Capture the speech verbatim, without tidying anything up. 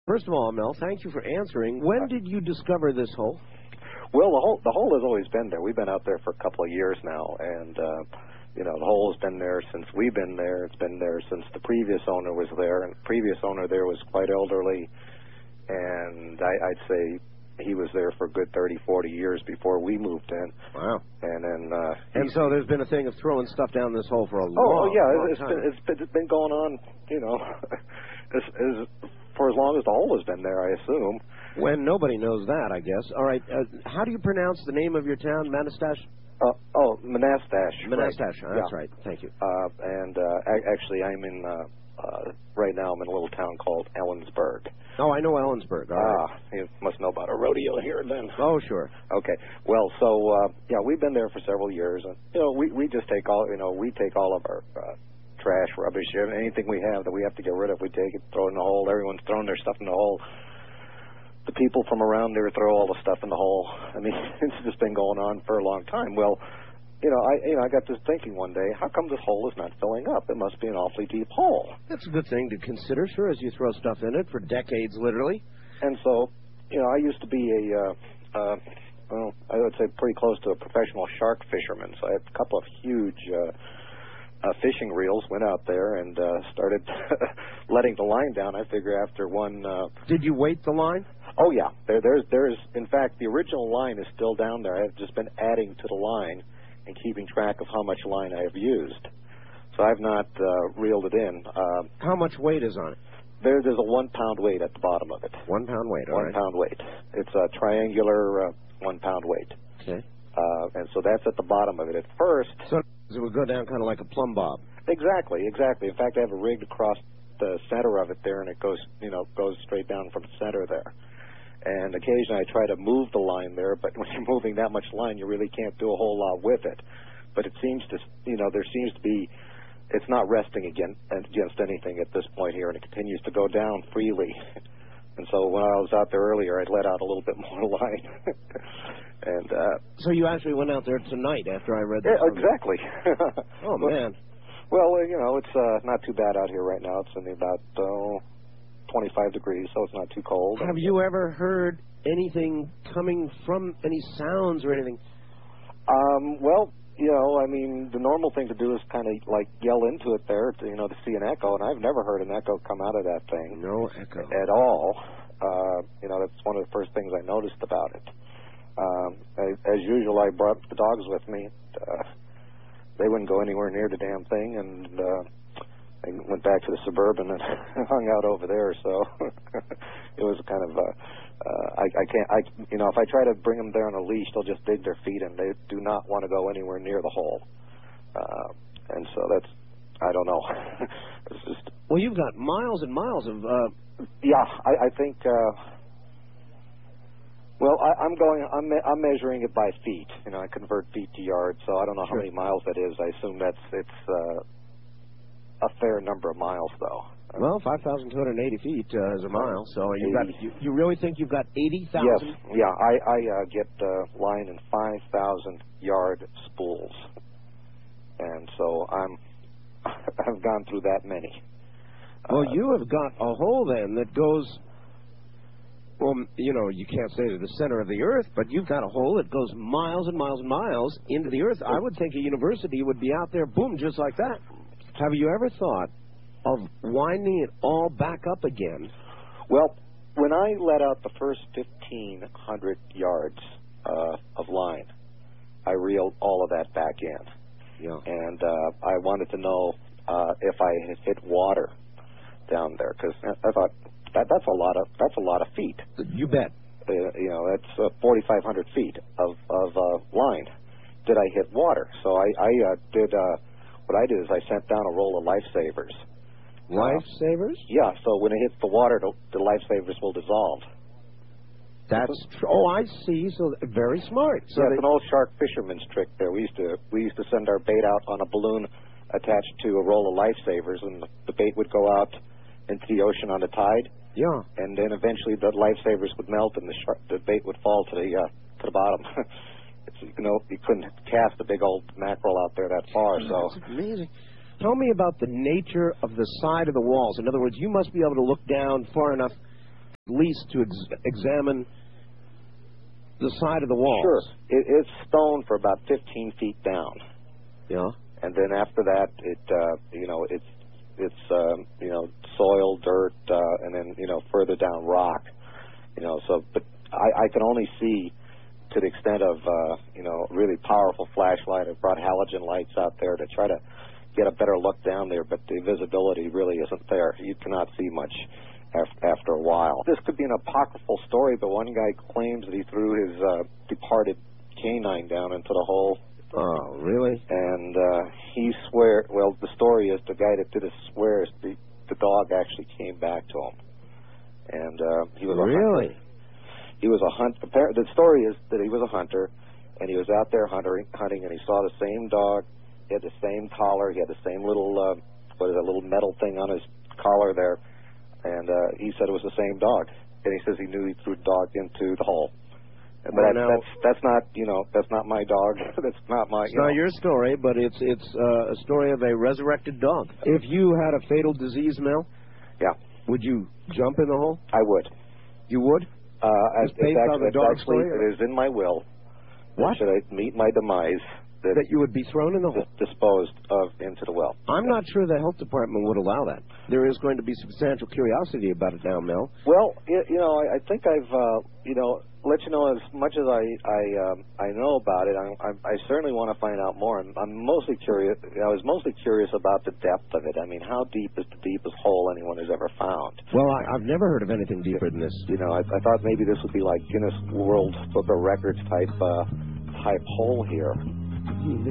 First of all, Mel, thank you for answering. When did you discover this hole? Well, the hole the hole has always been there. We've been out there for a couple of years now, and uh, you know the hole has been there since we've been there. It's been there since the previous owner was there, and the previous owner there was quite elderly, and I, I'd say he was there for a good thirty, forty years before we moved in. Wow. And then uh, and so there's been a thing of throwing stuff down this hole for a oh, long, oh yeah, long it's time. been it's been, it's been going on, you know, as, as, for as long as the hole has been there, I assume. When nobody knows that, I guess. All right, uh, how do you pronounce the name of your town, Manastash? Uh, oh, Monastash. Monastash, right. that's yeah. right. Thank you. Uh, and uh, a- actually, I'm in, uh, uh, right now, I'm in a little town called Ellensburg. Oh, I know Ellensburg. All ah, right. You must know about a rodeo here then. Oh, sure. Okay. Well, so, uh, yeah, we've been there for several years. And, you know, we, we just take all, you know, we take all of our uh, trash, rubbish, anything we have that we have to get rid of, we take it, throw it in the hole. Everyone's throwing their stuff in the hole. The people from around there throw all the stuff in the hole. I mean, it's just been going on for a long time. Well, you know, I you know I got this thinking one day, how come this hole is not filling up? It must be an awfully deep hole. That's a good thing to consider, sure, as you throw stuff in it for decades, literally. And so, you know, I used to be a, uh, uh, well, I would say pretty close to a professional shark fisherman. So I had a couple of huge uh, uh, fishing reels, went out there and uh, started letting the line down. I figure after one... Uh, Did you weight the line? Oh, yeah. There, there's, there's, in fact, the original line is still down there. I've just been adding to the line and keeping track of how much line I have used. So I've not uh, reeled it in. Uh, how much weight is on it? There, there's a one-pound weight at the bottom of it. One-pound weight, all One right. pound weight. It's a triangular uh, one-pound weight. Okay. Uh, and so that's at the bottom of it. At first... So it would go down kind of like a plumb bob. Exactly, exactly. In fact, I have it rigged across the center of it there, and it goes, you know, goes straight down from the center there. And occasionally I try to move the line there, but when you're moving that much line, you really can't do a whole lot with it. But it seems to, you know, there seems to be, it's not resting against, against anything at this point here, and it continues to go down freely. And so when I was out there earlier, I let out a little bit more line. and uh, So you actually went out there tonight after I read this? Yeah, exactly. Oh, man. Well, uh, you know, it's uh, not too bad out here right now. It's only about, oh, twenty-five degrees, so it's not too cold. Have you ever heard anything coming from any sounds or anything? Um, well, you know, I mean, the normal thing to do is kind of like yell into it there, to, you know, to see an echo, and I've never heard an echo come out of that thing. No echo. At all. Uh, you know, that's one of the first things I noticed about it. Um, I, as usual, I brought the dogs with me. Uh, they wouldn't go anywhere near the damn thing, and uh, I went back to the Suburban and hung out over there. So it was kind of, uh, uh, I, I can't, I, you know, if I try to bring them there on a leash, they'll just dig their feet in. They do not want to go anywhere near the hole. Uh, and so that's, I don't know. It's just. Well, you've got miles and miles of. Uh... Yeah, I, I think. Uh, well, I, I'm going. I'm, me- I'm measuring it by feet. You know, I convert feet to yards, so I don't know Sure. how many miles that is. I assume that's it's. Uh, A fair number of miles, though. Well, five thousand two hundred eighty feet uh, is a mile, so you got you, you really think you've got eighty thousand? Yes, yeah. I, I uh, get uh, line in five thousand yard spools, and so I'm I've gone through that many. Well, uh, you have got a hole then that goes. Well, you know, you can't say to the center of the earth, but you've got a hole that goes miles and miles and miles into the earth. I would think a university would be out there, boom, just like that. Have you ever thought of winding it all back up again? Well, when I let out the first fifteen hundred yards uh, of line, I reeled all of that back in. Yeah. And uh, I wanted to know uh, if I had hit water down there, because I thought that that's a lot of that's a lot of feet. You bet. Uh, you know, that's uh, forty-five hundred feet of of uh, line. Did I hit water? So I, I uh, did. Uh, What I did is I sent down a roll of lifesavers. Lifesavers? Uh, yeah, so when it hits the water, the, the lifesavers will dissolve. That's tr- oh, I see. So very smart. So yeah, they- it's an old shark fisherman's trick. There, we used to we used to send our bait out on a balloon attached to a roll of lifesavers, and the bait would go out into the ocean on the tide. Yeah. And then eventually the lifesavers would melt, and the shark, the bait would fall to the uh, to the bottom. It's, you know, you couldn't cast a big old mackerel out there that far. So that's amazing. Tell me about the nature of the side of the walls. In other words, you must be able to look down far enough least to ex- examine the side of the walls. Sure. It, it's stone for about fifteen feet down. Yeah. And then after that, it uh, you know it's it's um, you know soil, dirt, uh, and then you know further down rock. You know, so but I, I can only see to the extent of uh, you know really powerful flashlight. I've brought halogen lights out there to try to get a better look down there, but the visibility really isn't there. You cannot see much after, after a while. This could be an apocryphal story, but one guy claims that he threw his uh, departed canine down into the hole. Oh, really? And uh, he swear. Well, the story is the guy that did it swears the the dog actually came back to him, and uh, he was a really. hunter. He was a hunt. The story is that he was a hunter, and he was out there hunting, hunting, and he saw the same dog. He had the same collar. He had the same little uh, what is that little metal thing on his collar there, and uh, he said it was the same dog. And he says he knew he threw the dog into the hole. But Well, that, now- that's that's not you know that's not my dog. That's not my. It's you not know. your story, but it's it's uh, a story of a resurrected dog. If you had a fatal disease, Mel, Yeah, would you jump in the hole? I would. You would? Uh, It's it's based on actually, the dog it's actually story? it is in my will. What? Should I meet my demise, that That you would be thrown in the hole? dis- disposed of into the well. I'm not sure the health department would allow that. There is going to be substantial curiosity about it now, Mel. Well, you, you know, I, I think I've, uh, you know, let you know as much as I I, um, I know about it. I, I, I certainly want to find out more. I'm, I'm mostly curious. I was mostly curious about the depth of it. I mean, how deep is the deepest hole anyone has ever found? Well, I, I've never heard of anything deeper than this. You know, I, I thought maybe this would be like Guinness World Book of Records type uh, type hole here.